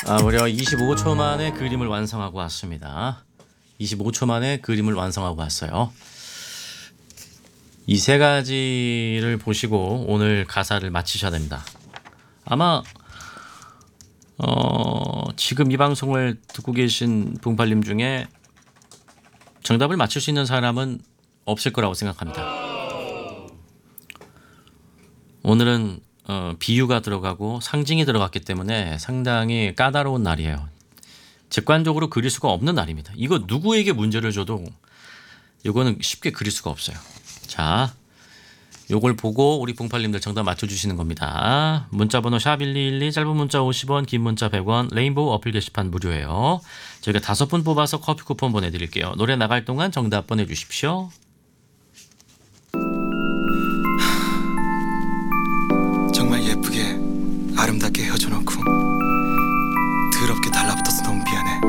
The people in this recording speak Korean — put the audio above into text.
무려 25초 만에 그림을 완성하고 왔습니다. 25초 만에 그림을 완성하고 왔어요. 이 세 가지를 보시고 오늘 가사를 마치셔야 됩니다. 아마 지금 이 방송을 듣고 계신 붕팔님 중에 정답을 맞출 수 있는 사람은 없을 거라고 생각합니다. 오늘은 비유가 들어가고 상징이 들어갔기 때문에 상당히 까다로운 날이에요. 직관적으로 그릴 수가 없는 날입니다. 이거 누구에게 문제를 줘도 이거는 쉽게 그릴 수가 없어요. 자, 요걸 보고 우리 붕팔님들 정답 맞춰주시는 겁니다. 문자번호 샵1212, 짧은 문자 50원, 긴 문자 100원, 레인보우 어플 게시판 무료예요. 저희가 5분 뽑아서 커피 쿠폰 보내드릴게요. 노래 나갈 동안 정답 보내주십시오. 정말 예쁘게 아름답게 헤어져놓고